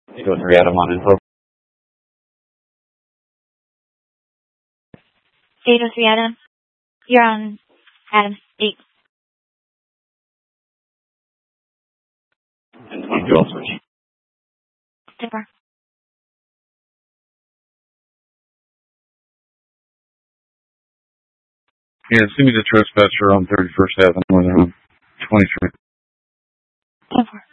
803 Adam on info. 803 Adam. You're on Adam 8. And 22 I'll switch. Super. Yeah, send me the trespass on 31st Avenue, 23. 10-4.